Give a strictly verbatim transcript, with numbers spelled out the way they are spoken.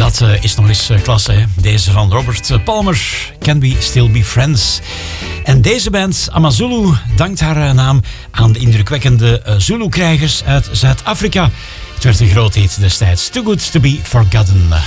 dat uh, is nog eens uh, klasse, hè? Deze van Robert Palmer, Can We Still Be Friends? En deze band, Amazulu, dankt haar uh, naam aan de indrukwekkende uh, Zulu-krijgers uit Zuid-Afrika. Het werd een groot hit destijds. Too Good To Be Forgotten.